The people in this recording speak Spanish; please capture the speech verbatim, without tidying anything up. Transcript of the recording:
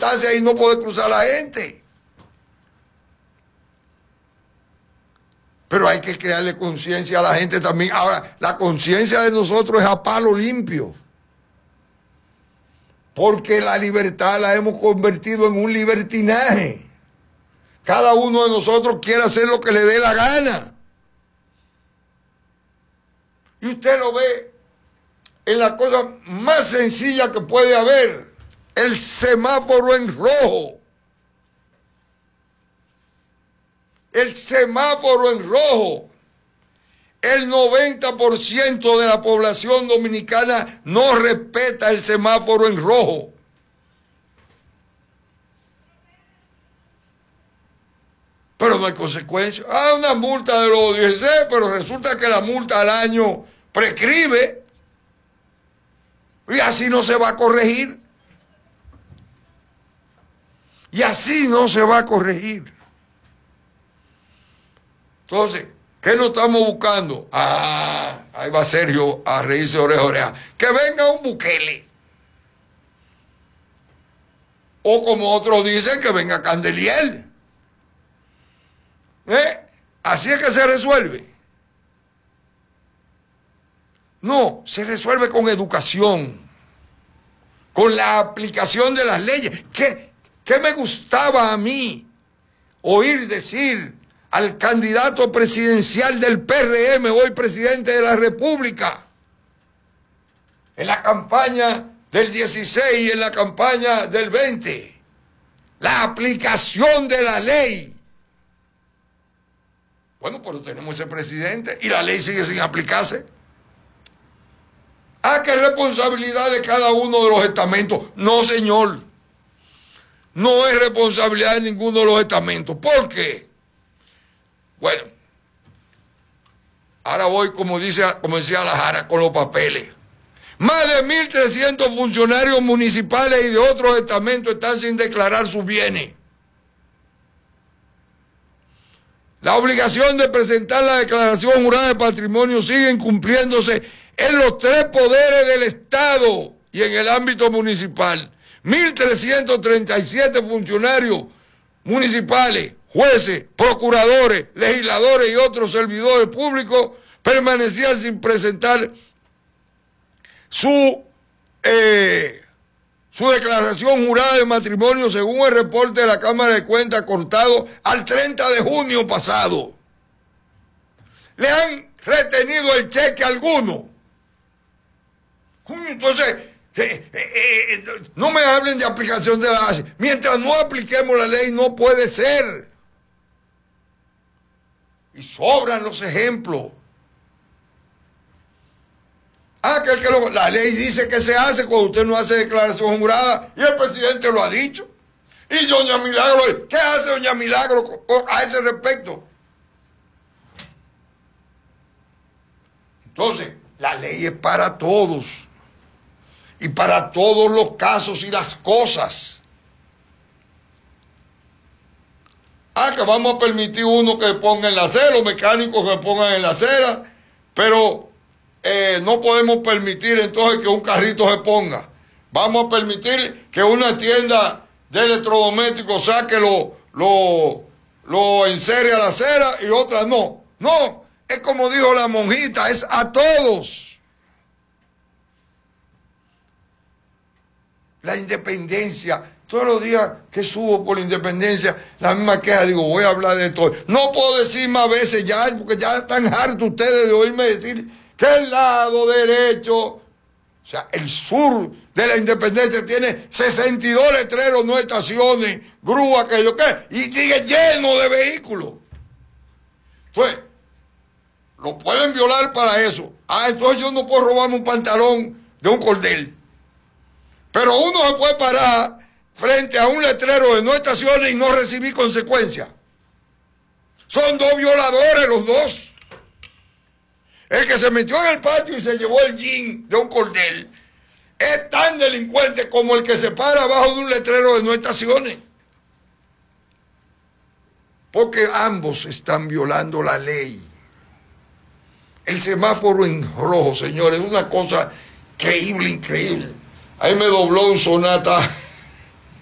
distancia y no poder cruzar la gente. Pero hay que crearle conciencia a la gente también. Ahora, la conciencia de nosotros es a palo limpio. Porque la libertad la hemos convertido en un libertinaje. Cada uno de nosotros quiere hacer lo que le dé la gana. Y usted lo ve en la cosa más sencilla que puede haber. El semáforo en rojo. El semáforo en rojo. El noventa por ciento de la población dominicana no respeta el semáforo en rojo. Pero no hay consecuencias. Ah, una multa de los dieciséis, pero resulta que la multa al año prescribe. Y así no se va a corregir. Y así no se va a corregir. Entonces, ¿qué nos estamos buscando? Ah, ahí va Sergio a reírse oreja a oreja. Que venga un Bukele. O como otros dicen, que venga Candeliel. ¿Eh? Así es que se resuelve. No, se resuelve con educación, con la aplicación de las leyes. ¿Qué, qué me gustaba a mí oír decir al candidato presidencial del P R M, hoy presidente de la República, en la campaña del dieciséis y en la campaña del veinte? La aplicación de la ley. Bueno, pero tenemos ese presidente y la ley sigue sin aplicarse. Ah, que es responsabilidad de cada uno de los estamentos. No, señor. No es responsabilidad de ninguno de los estamentos. ¿Por qué? Bueno, ahora voy, como, dice, como decía la Jara, con los papeles. Más de mil trescientos funcionarios municipales y de otros estamentos están sin declarar sus bienes. La obligación de presentar la declaración jurada de patrimonio sigue incumpliéndose en los tres poderes del Estado y en el ámbito municipal. mil trescientos treinta y siete funcionarios municipales, jueces, procuradores, legisladores y otros servidores públicos permanecían sin presentar su, eh, su declaración jurada de matrimonio según el reporte de la Cámara de Cuentas cortado al treinta de junio pasado. ¿Le han retenido el cheque a alguno? Entonces, eh, eh, eh, no me hablen de aplicación de la ley. Mientras no apliquemos la ley, no puede ser. Y sobran los ejemplos. Ah, que, que lo, la ley dice que se hace cuando usted no hace declaración jurada, y el presidente lo ha dicho. Y doña Milagro, ¿qué hace doña Milagro a ese respecto? Entonces, la ley es para todos. Y para todos los casos y las cosas. Ah, que vamos a permitir uno que ponga en la acera, los mecánicos que pongan en la acera, pero eh, no podemos permitir entonces que un carrito se ponga. Vamos a permitir que una tienda de electrodomésticos saque lo, lo, lo enseres a la acera y otra no. No, es como dijo la monjita, es a todos. La independencia, todos los días que subo por la independencia, la misma queja, digo, voy a hablar de esto. No puedo decir más veces ya, porque ya están hartos ustedes de oírme decir que el lado derecho, o sea, el sur de la independencia tiene sesenta y dos letreros, no estaciones, grúas, que yo qué, y sigue lleno de vehículos. Entonces, lo pueden violar para eso. Ah, entonces yo no puedo robarme un pantalón de un cordel. Pero uno se puede parar frente a un letrero de no estaciones y no recibir consecuencias. Son dos violadores los dos. El que se metió en el patio y se llevó el jean de un cordel es tan delincuente como el que se para abajo de un letrero de no estaciones. Porque ambos están violando la ley. El semáforo en rojo, señores, es una cosa increíble, increíble. Ahí me dobló un Sonata